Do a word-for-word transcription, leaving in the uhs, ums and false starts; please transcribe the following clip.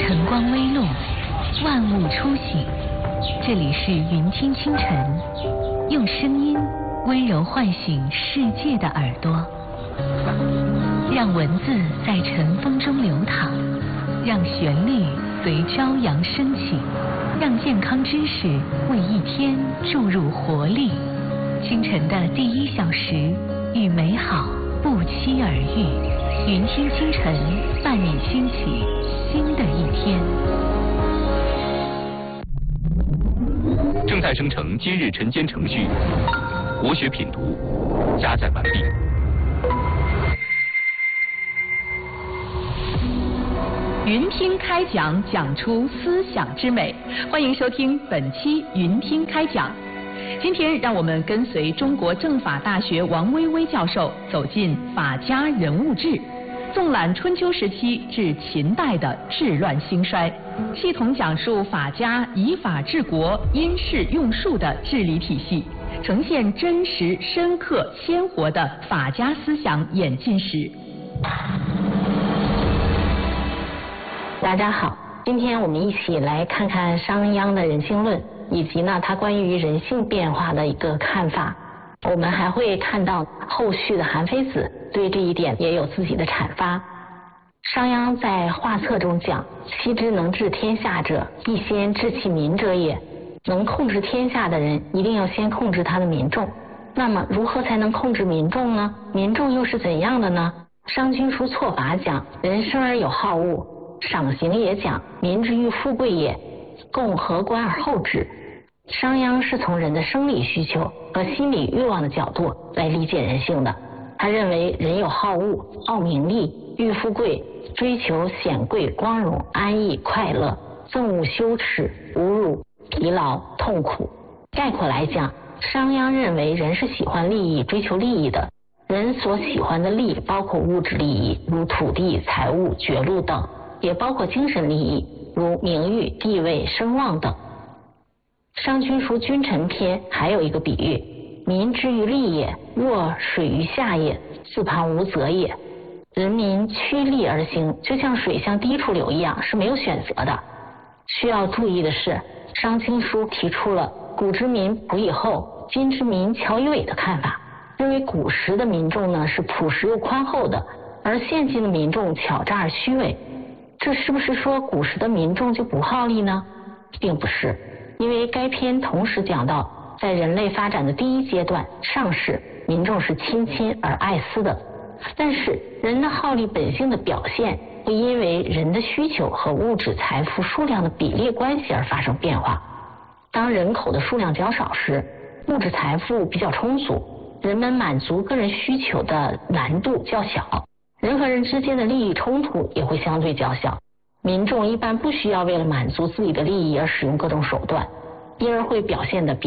晨光微露，万物初醒。这里是云听清晨，用声音温柔唤醒世界的耳朵，让文字在晨风中流淌，让旋律随朝阳升起，让健康知识为一天注入活力。清晨的第一小时，与美好不期而遇。云听清晨，伴你兴起新的一天。 正在生成今日晨间程序，国学品读，加载完毕。 云听开讲，讲出思想之美。欢迎收听本期云听开讲。今天让我们跟随中国政法大学王薇薇教授走进法家人物志，纵览春秋时期至秦代的治乱兴衰，系统讲述法家以法治国、因势用术的治理体系，呈现真实、深刻、鲜活的法家思想演进史。 大家好，今天我们一起来看看商鞅的人性论，以及呢他关于人性变化的一个看法。我们还会看到后续的韩非子对这一点也有自己的阐发。商鞅在画策中讲：昔之能治天下者，必先治其民者也。能控制天下的人，一定要先控制他的民众。那么如何才能控制民众呢？民众又是怎样的呢？商君书错法讲：人生而有好恶。赏刑也讲：民之欲富贵也，共和官而后治。商鞅是从人的生理需求和心理欲望的角度来理解人性的。他认为人有好恶、好名利、欲富贵，追求显贵、光荣、安逸、快乐，憎恶羞耻、侮辱、疲劳、痛苦。概括来讲，商鞅认为人是喜欢利益、追求利益的。人所喜欢的利益包括物质利益，如土地、财物、爵禄等，也包括精神利益，如名誉、地位、声望等。商君书君臣篇还有一个比喻：民之于利也，若水于下也，四旁无泽也。人民趋利而行，就像水向低处流一样，是没有选择的。需要注意的是，商君书提出了古之民朴以厚，今之民巧以伪的看法，认为古时的民众呢是朴实又宽厚的，而现今的民众巧诈而虚伪。这是不是说古时的民众就不好利呢？并不是，因为该篇同时讲到，在人类发展的第一阶段上世，民众是亲亲而爱私的。但是人的好利本性的表现会因为人的需求和物质财富数量的比例关系而发生变化。当人口的数量较少时，物质财富比较充足，人们满足个人需求的难度较小，人和人之间的利益冲突也会相对较小。民众一般不需要为了满足自己的利益而使用各种手段，因而会表现得比